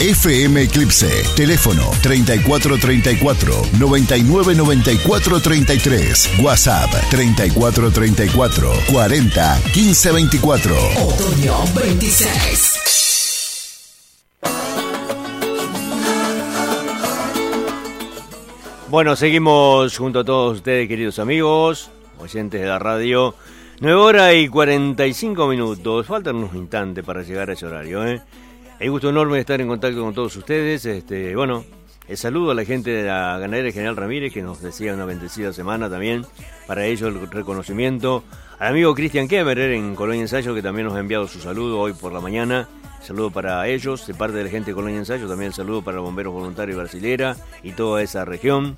FM Eclipse. Teléfono 3434-999433. WhatsApp 3434-401524. Otoño 26. Bueno, seguimos junto a todos ustedes, queridos amigos, oyentes de la radio. 9:45. Faltan unos instantes para llegar a ese horario, ¿eh? Es gusto enorme estar en contacto con todos ustedes. Bueno, el saludo a la gente de la ganadera General Ramírez, que nos decía una bendecida semana también. Para ello el reconocimiento. Al amigo Cristian Kemmerer en Colonia Ensayo, que también nos ha enviado su saludo hoy por la mañana. Saludo para ellos, de parte de la gente de Colonia Ensayo. También el saludo para los bomberos voluntarios brasilera y toda esa región.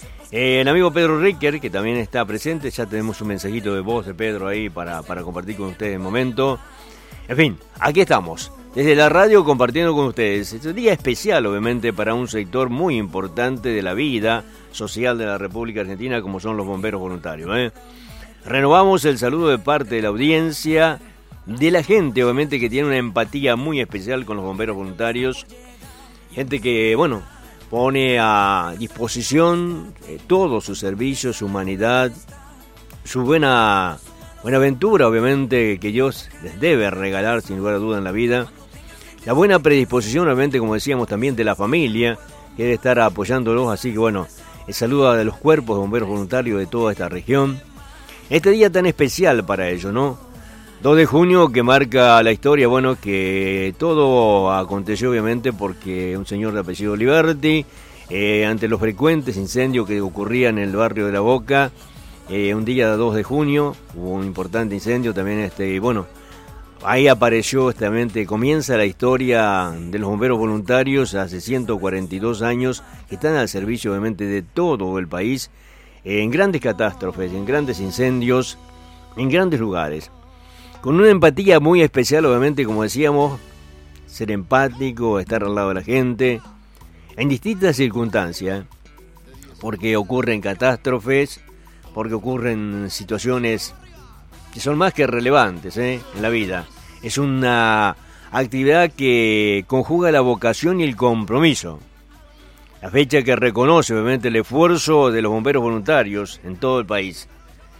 El amigo Pedro Ricker, que también está presente. Ya tenemos un mensajito de voz de Pedro ahí para compartir con ustedes en momento. En fin, aquí estamos, desde la radio compartiendo con ustedes. Es un día especial, obviamente, para un sector muy importante de la vida social de la República Argentina, como son los bomberos voluntarios, ¿eh? Renovamos el saludo de parte de la audiencia, de la gente, obviamente, que tiene una empatía muy especial con los bomberos voluntarios. Gente que, bueno, pone a disposición todo su servicio, su humanidad, su buena aventura, obviamente, que Dios les debe regalar sin lugar a duda en la vida. La buena predisposición, obviamente, como decíamos, también de la familia, que debe estar apoyándolos. Así que bueno, el saludo a los cuerpos de bomberos voluntarios de toda esta región. Este día tan especial para ellos, ¿no? 2 de junio, que marca la historia, bueno, que todo aconteció obviamente porque un señor de apellido Liberty, ante los frecuentes incendios que ocurrían en el barrio de La Boca, un día 2 de junio hubo un importante incendio también, bueno, ahí apareció justamente, comienza la historia de los bomberos voluntarios hace 142 años, que están al servicio obviamente de todo el país, en grandes catástrofes, en grandes incendios, en grandes lugares. Con una empatía muy especial, obviamente, como decíamos, ser empático, estar al lado de la gente, en distintas circunstancias, porque ocurren catástrofes, porque ocurren situaciones que son más que relevantes, en la vida. Es una actividad que conjuga la vocación y el compromiso. La fecha que reconoce, obviamente, el esfuerzo de los bomberos voluntarios en todo el país.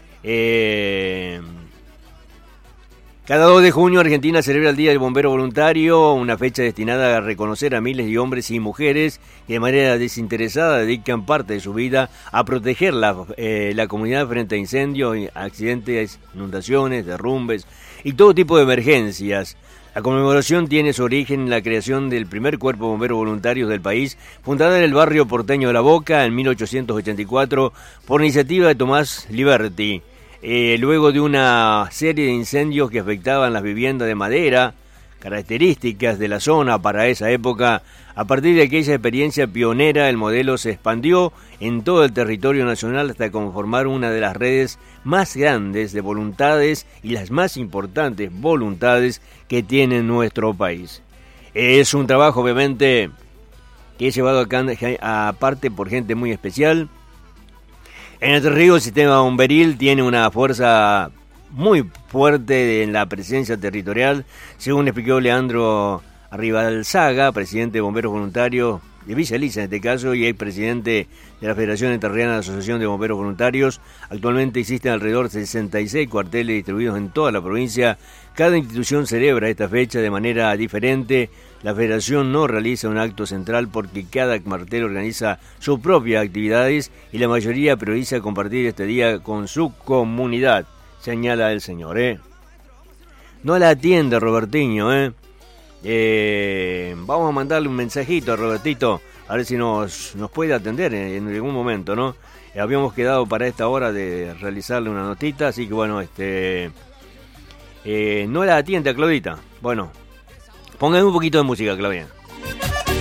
Cada 2 de junio Argentina celebra el Día del Bombero Voluntario, una fecha destinada a reconocer a miles de hombres y mujeres que de manera desinteresada dedican parte de su vida a proteger la comunidad frente a incendios, accidentes, inundaciones, derrumbes y todo tipo de emergencias. La conmemoración tiene su origen en la creación del primer cuerpo de bomberos voluntarios del país, fundada en el barrio porteño de La Boca en 1884 por iniciativa de Tomás Liberty. Luego de una serie de incendios que afectaban las viviendas de madera, características de la zona para esa época, a partir de aquella experiencia pionera, el modelo se expandió en todo el territorio nacional hasta conformar una de las redes más grandes de voluntades y las más importantes voluntades que tiene nuestro país. Es un trabajo, obviamente, que es llevado acá aparte por gente muy especial. En Entre Ríos el sistema bomberil tiene una fuerza muy fuerte en la presencia territorial, según explicó Leandro Arribalzaga, presidente de Bomberos Voluntarios de Villa Elisa en este caso, y expresidente de la Federación Entrerriana de Asociación de Bomberos Voluntarios. Actualmente existen alrededor de 66 cuarteles distribuidos en toda la provincia. Cada institución celebra esta fecha de manera diferente. La Federación no realiza un acto central porque cada cuartel organiza sus propias actividades y la mayoría prioriza compartir este día con su comunidad, señala el señor. No la atiende Robertiño, vamos a mandarle un mensajito a Robertito, a ver si nos puede atender en algún momento, ¿no? Habíamos quedado para esta hora de realizarle una notita, así que bueno, no la atiende a Claudita. Bueno, pongan un poquito de música, Claudia.